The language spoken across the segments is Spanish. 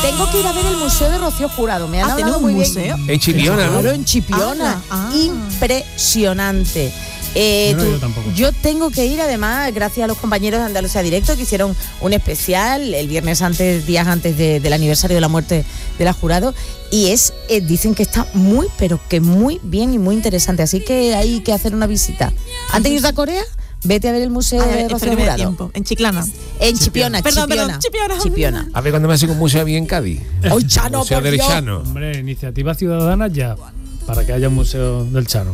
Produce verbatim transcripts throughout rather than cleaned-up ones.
Tengo que ir a ver el museo de Rocío Jurado. Me han Ah, hablado ¿tiene muy un bien. museo? En Chipiona, ¿no? Claro, en Chipiona. Ah, ah. Impresionante. Eh, Yo no he tú- ido tampoco. yo tengo que ir, además, gracias a los compañeros de Andalucía Directo que hicieron un especial el viernes antes, días antes de- del aniversario de la muerte de la Jurado, y es, eh, dicen que está muy, pero que muy bien y muy interesante, así que hay que hacer una visita. Antes de ir a Corea, vete a ver el museo Ay, a de ver, Rocío espera que me dé Jurado. tiempo. En Chiclana. En Chipiona, Perdón, Chipiona. perdón, Chipiona. Chipiona. A ver cuando me hacen un museo bien en Cádiz. ¡Ay, Chano, Museo por del Dios! Chano. Hombre, iniciativa ciudadana ya, para que haya un museo del Chano.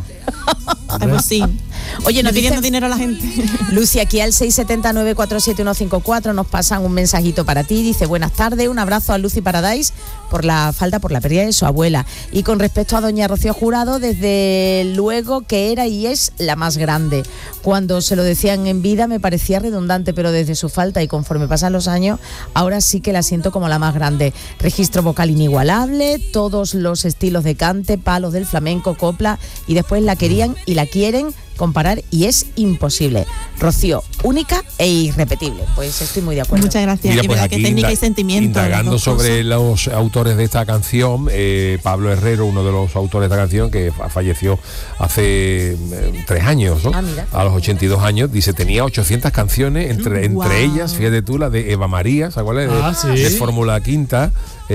Ay, pues sí. Oye, no nos pidiendo dicen, dinero a la gente. Lucy, aquí al seis siete cero nueve cuatro siete uno cinco cuatro nos pasan un mensajito para ti. Dice, buenas tardes, un abrazo a Lucy Paradise por la falta, por la pérdida de su abuela. Y con respecto a doña Rocío Jurado, desde luego que era y es la más grande. Cuando se lo decían en vida me parecía redundante, pero desde su falta y conforme pasan los años, ahora sí que la siento como la más grande. Registro vocal inigualable, todos los estilos de cante, palos del flamenco, copla, y después la querían y la quieren comparar y es imposible. Rocío, única e irrepetible. Pues estoy muy de acuerdo. Muchas gracias. Mira, Es pues verdad que aquí técnica inda- y sentimiento. las indagando dos sobre cosas. los autores de esta canción, eh, Pablo Herrero, uno de los autores de esta canción, que fa- falleció hace eh, tres años, ¿no? Ah, mira. A los ochenta y dos años, dice, tenía ochocientas canciones, entre, Guau. entre ellas, fíjate tú, la de Eva María, ¿se acuerdas? De, Ah, sí. de Fórmula Quinta,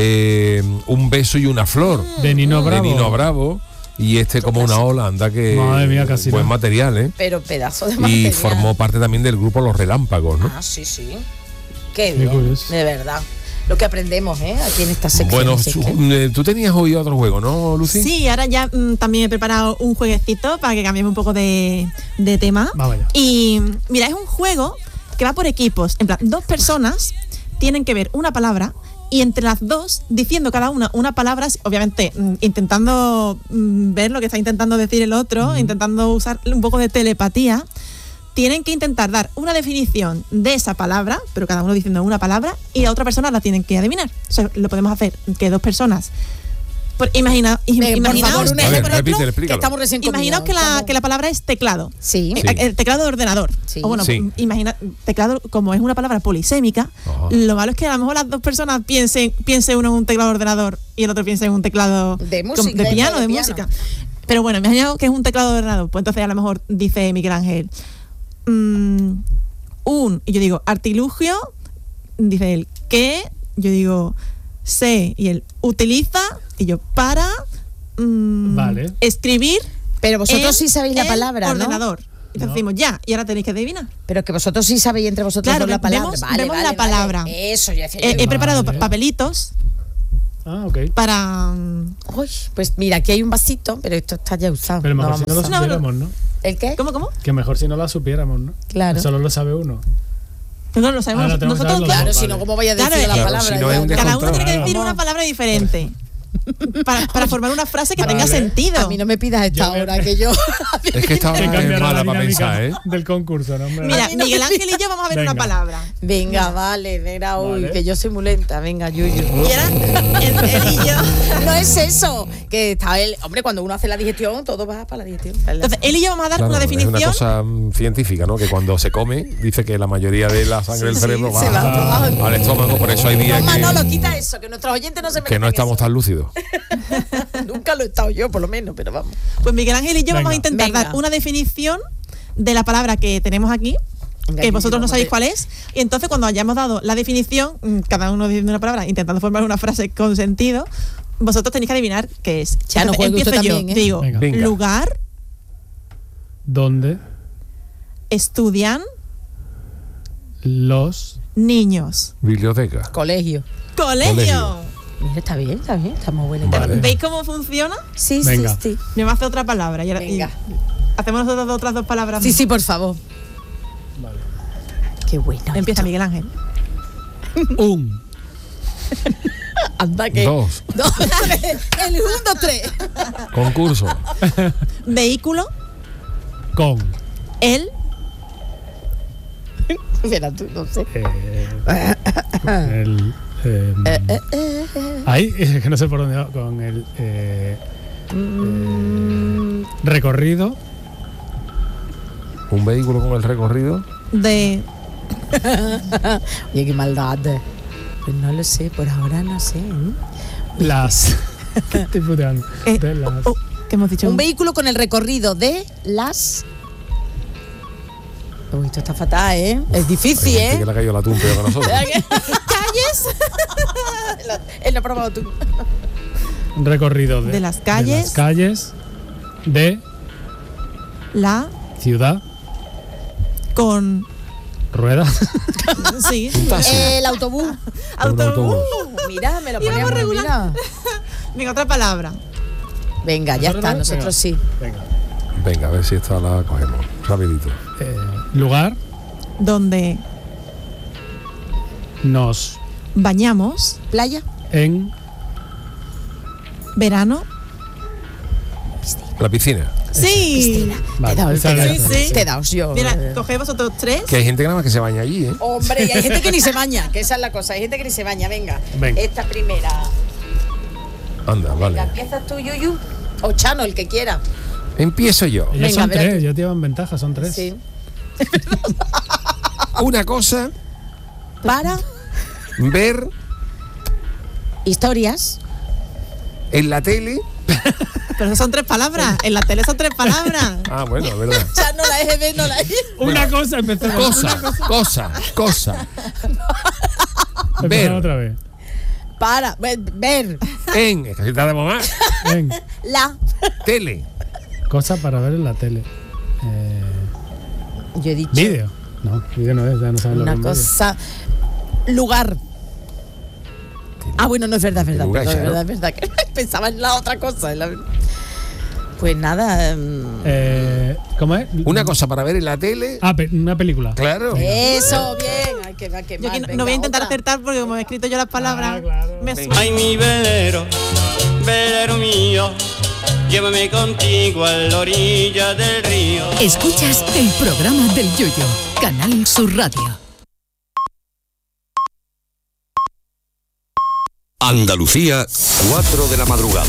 eh, Un beso y una flor, De Nino Bravo. de Nino Bravo, y este como una ola, anda que Madre mía, casi buen no. material, ¿eh? Pero pedazo de Y material. formó parte también del grupo Los Relámpagos, ¿no? Ah, sí, sí. Qué Qué bien, curioso. de verdad. Lo que aprendemos, ¿eh? Aquí en esta sección. Bueno, así su- que- eh, tú tenías oído otro juego, ¿no, Lucy? Sí, ahora ya mm, también he preparado un jueguecito para que cambiemos un poco de, de tema. Vamos allá. Y mira, es un juego que va por equipos. En plan, dos personas tienen que ver una palabra y entre las dos, diciendo cada una una palabra, obviamente mm, intentando mm, ver lo que está intentando decir el otro, intentando usar un poco de telepatía, tienen que intentar dar una definición de esa palabra, pero cada uno diciendo una palabra, y la otra persona la tienen que adivinar. O sea, lo podemos hacer que dos personas. Por, imagina, im- Venga, por imaginaos favor, un que- A ver, ejemplo, repite, que explícalo. estamos recién imaginaos que la, comidos, que la palabra es teclado. Sí. Eh, Sí. El teclado de ordenador. Sí. O bueno, Sí. imagina, teclado, como es una palabra polisémica, Ajá. lo malo es que a lo mejor las dos personas piensen, piense uno en un teclado de ordenador y el otro piense en un teclado De com- música, de piano, de de, piano. música. Pero bueno, imaginaos que es un teclado de ordenador. Pues entonces a lo mejor dice Miguel Ángel, mm, un, y yo digo, artilugio, dice él, ¿qué? Yo digo, sé, y él, utiliza, y yo, para mm, Vale. escribir. Pero vosotros en sí sabéis la el palabra, ¿no? ordenador. Entonces No. decimos, ya, y ahora tenéis que adivinar. Pero que vosotros sí sabéis entre vosotros Claro, dos la ve- palabra. vemos- Vale, vemos vale, la vale. palabra. Eso, ya decía He, yo. he preparado Vale. pa- papelitos Ah, ok. para... mm, Uy, pues mira, aquí hay un vasito, pero esto está ya usado. Pero mejor si no lo vamos a- supiéramos, ¿no? ¿El qué? ¿Cómo, cómo? Que mejor si no la supiéramos, ¿no? Claro. Solo lo sabe uno. No, lo sabemos Ah, no, tenemos que nosotros. saberlo. Claro, Vale. si no, ¿cómo voy a decir Claro, la claro, palabra? si no es un Ya- Cada uno tiene que Claro. decir una palabra diferente para, para formar una frase que Vale. tenga sentido. A mí no me pidas esta Yo me- hora que yo... Es que esta Que hora cambiará es mala la para dinámica pensar, ¿eh? del concurso, ¿no? Hombre? Mira, A mí no Miguel me Ángel y yo vamos a ver Venga. una palabra. Venga, vale, venga, uy, Vale. que yo soy muy lenta. Venga, Yuyu. Y ahora, él, él y yo. No es eso, que está el hombre, cuando uno hace la digestión, todo va para la digestión. Entonces, él y yo vamos a dar Claro, una definición. es una cosa mm, científica, ¿no? Que cuando se come, dice que la mayoría de la sangre del Sí, cerebro sí, va, se va para abajo. al estómago, por eso hay días No, que, Manolo, quita eso, que nuestros oyentes no se que no metan estamos en tan lúcidos. eso. Nunca lo he estado yo, por lo menos, pero vamos. Pues Miguel Ángel y yo Venga. vamos a intentar Venga. dar una definición de la palabra que tenemos aquí, Venga, que Yuyu, vosotros no vamos sabéis a ver. cuál es, y entonces cuando hayamos dado la definición, mm, cada uno diciendo una palabra, intentando formar una frase con sentido, vosotros tenéis que adivinar qué es. Ya, no Entonces, juegue empiezo usted yo, también, ¿eh? digo, Venga. Venga. lugar, Donde estudian los niños, Biblioteca. Colegio. colegio. Colegio. Mira, está bien, está bien, está muy buena. Vale. ¿Veis cómo funciona? Sí, Venga. sí, sí. Me va a hacer otra palabra. Y ahora- y Venga. hacemos nosotros otras dos palabras. Sí, sí, por favor. Vale. Qué bueno. Empieza Miguel Ángel. un Anda que. Dos. Dos, tres. El uno, dos, tres. Concurso. Vehículo, con el, Mira tú, no sé. eh, el eh, ahí que no sé por dónde va, con el eh, eh, recorrido Un vehículo con el recorrido. de, Oye, qué maldad. Pues no lo sé, por ahora no sé. ¿eh? Las. ¿Qué estoy puteando? Eh, De las. oh, ¿qué hemos dicho? Un vehículo con el recorrido de las... Uy, esto está fatal, ¿eh? Es difícil, Hay gente ¿eh? que le ha caído la tumba con nosotros. ¿Calles? Él lo ha probado tú. Un recorrido de, De las calles. de las calles de La ciudad con rueda. sí. Un taxi. El autobús. Autobús. Mira, me lo Íbamos poníamos regular. mira. Venga, otra palabra. Venga, ya está, ¿Nosotros no? nosotros Venga. sí. Venga. Venga, a ver si esta la cogemos. Rapidito. Eh, lugar Donde nos bañamos. Playa. en Verano. La piscina. Sí. Vale, te he dado, esa te he la- dado, Sí, sí. te he dado yo. Mira, cogéis vosotros tres. Que hay gente que nada más que se baña allí, ¿eh? Hombre, y hay gente que ni se baña, que esa es la cosa, hay gente que ni se baña, venga. Venga. Esta primera. Anda, vale. Venga, empiezas tú, Yuyu. O Chano, el que quiera. Empiezo yo. Ellos Venga, son verás tres, tú. ellos llevan ventaja, son tres. Sí. Una cosa, Para ver historias. en la tele. Pero son tres palabras. En la tele son tres palabras. Ah, bueno, es verdad. Chano, la E G B, no la E G B. Una cosa, empezamos. Cosa, cosa, cosa. Empezamos Ver otra vez. Para, ver, ver. en, es que así tardamos más, Ven, La. tele. cosa para ver en la tele. Eh, Yo he dicho. vídeo. No, vídeo no es, ya no saben lo que Una es vídeo. cosa. Lugar. Ah, bueno, no es verdad, es verdad. Lugar, perdón, es claro. verdad, es verdad. Que pensaba en la otra cosa. en la- Pues nada. mm, Eh, ¿Cómo es? Una cosa para ver en la tele. Ah, pe- una película. Claro. Eso, bien. Ay, que va, que Yo mal, aquí no, venga, no voy a intentar otra. acertar porque como he escrito yo las palabras, Ah, claro. me Venga. suena. Ay, mi velero, velero mío, llévame contigo a la orilla del río. Escuchas el programa del Yoyo, Canal Sur Radio. Andalucía, cuatro de la madrugada.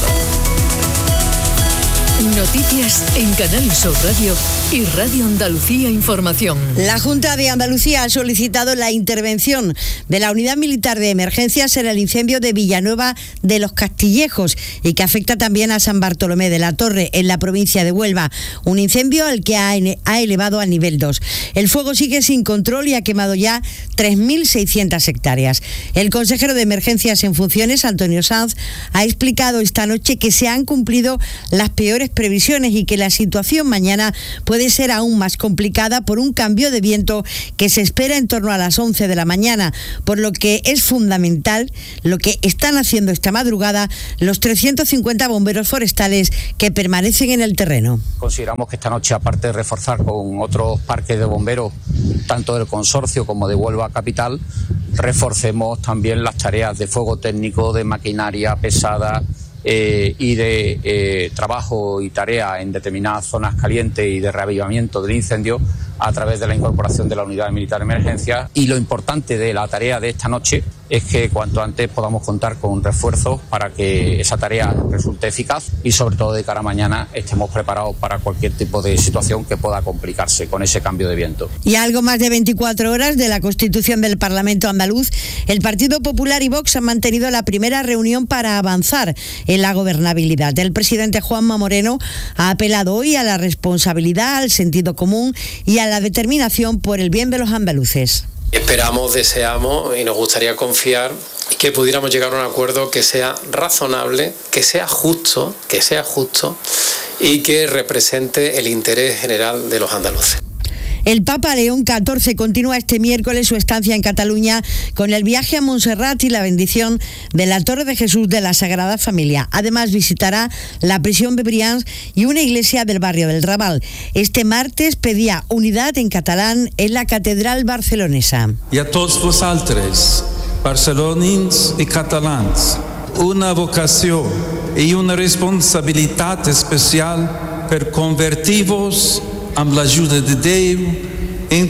Noticias en Canal Sur Radio y Radio Andalucía Información. La Junta de Andalucía ha solicitado la intervención de la Unidad Militar de Emergencias en el incendio de Villanueva de los Castillejos y que afecta también a San Bartolomé de la Torre, en la provincia de Huelva. Un incendio al que ha, ha elevado a nivel dos. El fuego sigue sin control y ha quemado ya tres mil seiscientas hectáreas. El consejero de Emergencias en funciones, Antonio Sanz, ha explicado esta noche que se han cumplido las peores previsiones y que la situación mañana puede ser aún más complicada por un cambio de viento que se espera en torno a las once de la mañana, por lo que es fundamental lo que están haciendo esta madrugada los trescientos cincuenta bomberos forestales que permanecen en el terreno. Consideramos que esta noche, aparte de reforzar con otros parques de bomberos, tanto del consorcio como de Huelva Capital, reforcemos también las tareas de fuego técnico, de maquinaria pesada, Eh, y de eh, trabajo y tarea en determinadas zonas calientes y de reavivamiento del incendio a través de la incorporación de la Unidad Militar de Emergencia. Y lo importante de la tarea de esta noche es que cuanto antes podamos contar con refuerzos para que esa tarea resulte eficaz y sobre todo de cara a mañana estemos preparados para cualquier tipo de situación que pueda complicarse con ese cambio de viento. Y a algo más de veinticuatro horas de la constitución del Parlamento andaluz, el Partido Popular y Vox han mantenido la primera reunión para avanzar en la gobernabilidad. El presidente Juanma Moreno ha apelado hoy a la responsabilidad, al sentido común y a la determinación por el bien de los andaluces. Esperamos, deseamos y nos gustaría confiar que pudiéramos llegar a un acuerdo que sea razonable, que sea justo, que sea justo y que represente el interés general de los andaluces. El Papa León catorce continúa este miércoles su estancia en Cataluña con el viaje a Montserrat y la bendición de la Torre de Jesús de la Sagrada Familia. Además visitará la prisión de Brians y una iglesia del barrio del Raval. Este martes pedía unidad en catalán en la Catedral barcelonesa. I a tots vosaltres, barcelonins i catalans, una vocació i una responsabilitat especial per convertir-vos amb l'ajuda de Déu en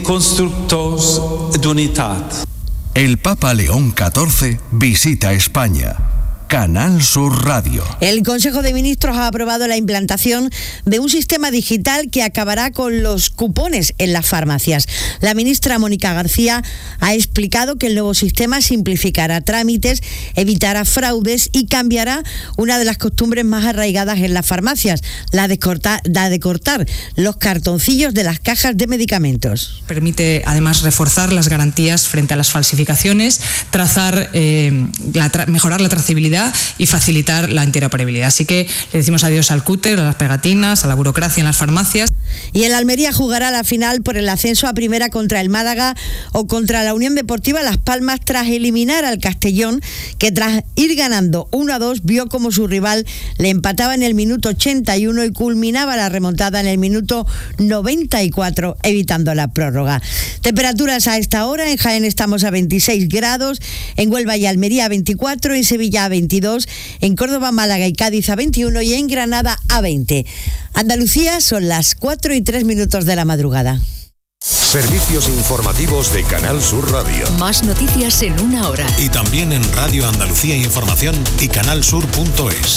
constructors d'unitat. El Papa León catorce visita España. Canal Sur Radio. El Consejo de Ministros ha aprobado la implantación de un sistema digital que acabará con los cupones en las farmacias. La ministra Mónica García ha explicado que el nuevo sistema simplificará trámites, evitará fraudes y cambiará una de las costumbres más arraigadas en las farmacias, la de cortar, la de cortar los cartoncillos de las cajas de medicamentos. Permite además reforzar las garantías frente a las falsificaciones, trazar, eh, la tra- mejorar la trazabilidad y facilitar la interoperabilidad. Así que le decimos adiós al cúter, a las pegatinas, a la burocracia en las farmacias. Y el Almería jugará la final por el ascenso a primera contra el Málaga o contra la Unión Deportiva Las Palmas tras eliminar al Castellón, que tras ir ganando uno a dos vio como su rival le empataba en el minuto ochenta y uno y culminaba la remontada en el minuto noventa y cuatro, evitando la prórroga. Temperaturas a esta hora: en Jaén estamos a veintiséis grados, en Huelva y Almería a veinticuatro, en Sevilla a veintidós, en Córdoba, Málaga y Cádiz a veintiuno y en Granada a veinte. Andalucía, son las cuatro y tres minutos de la madrugada. Servicios informativos de Canal Sur Radio. Más noticias en una hora. Y también en Radio Andalucía Información y canalsur punto es.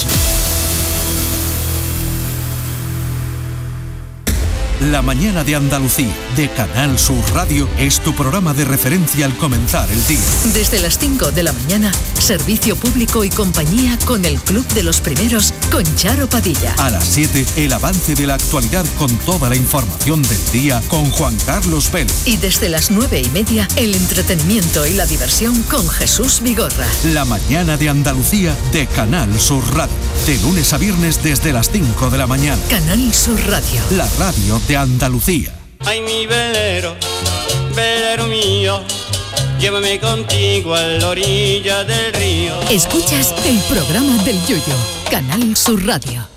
La mañana de Andalucía, de Canal Sur Radio, es tu programa de referencia al comenzar el día. Desde las cinco de la mañana, servicio público y compañía con el Club de los Primeros, con Charo Padilla. A las siete, el avance de la actualidad con toda la información del día con Juan Carlos Vélez. Y desde las nueve y media, el entretenimiento y la diversión con Jesús Vigorra. La mañana de Andalucía, de Canal Sur Radio. De lunes a viernes desde las cinco de la mañana. Canal Sur Radio. La radio de Andalucía. Ay, mi velero, velero mío, llévame contigo a la orilla del río. Escuchas el programa del Yoyo, Canal Sur Radio.